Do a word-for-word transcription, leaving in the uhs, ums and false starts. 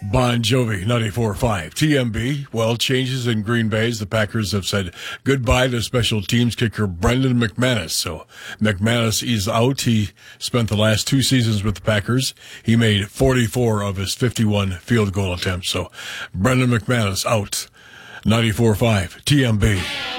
Bon Jovi, ninety-four point five. T M B, well, changes in Green Bay. The Packers have said goodbye to special teams kicker Brendan McManus. So McManus is out. He spent the last two seasons with the Packers. He made forty-four of his fifty-one field goal attempts. So Brendan McManus out. ninety-four point five. T M B.